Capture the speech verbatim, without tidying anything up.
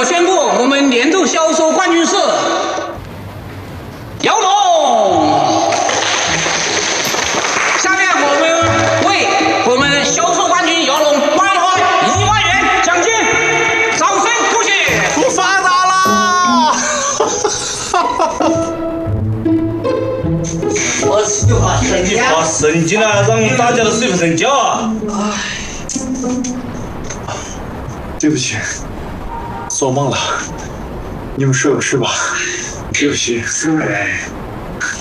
要宣布我们年度销售冠军是姚龙。下面我们为我们销售冠军姚龙颁发一万元奖金，掌声鼓起！ 我发达啦！ 我计划升级发神经了，让大家都睡不成觉啊！ 对不起，做梦了，你们睡吧睡吧。对不起。 是。